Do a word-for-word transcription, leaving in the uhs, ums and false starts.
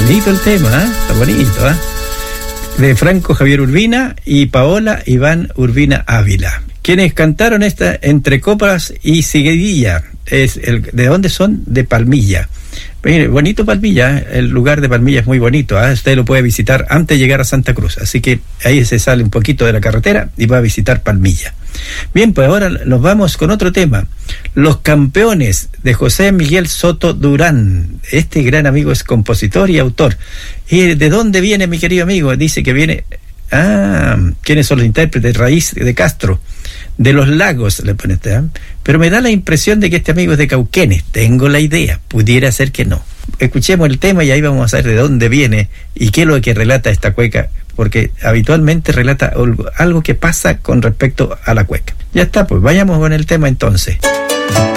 bonito el tema, ¿eh? Está bonito, ¿eh? De Franco Javier Urbina y Paola Iván Urbina Ávila, quienes cantaron esta Entre Copas y Seguidilla. Es el, ¿de dónde son? De Palmilla. Mire, bonito Palmilla, ¿eh? El lugar de Palmilla es muy bonito, ¿eh? Usted lo puede visitar antes de llegar a Santa Cruz, así que ahí se sale un poquito de la carretera y va a visitar Palmilla. Bien, pues ahora nos vamos con otro tema. Los Campeones, de José Miguel Soto Durán. Este gran amigo es compositor y autor. ¿Y de dónde viene, mi querido amigo? Dice que viene... Ah, ¿quiénes son los intérpretes? Raíz de Castro, de Los Lagos, le pone este, ¿eh? Pero me da la impresión de que este amigo es de Cauquenes. Tengo la idea, pudiera ser que no. Escuchemos el tema y ahí vamos a saber de dónde viene y qué es lo que relata esta cueca, porque habitualmente relata algo, algo que pasa con respecto a la cueca. Ya está, pues vayamos con el tema entonces.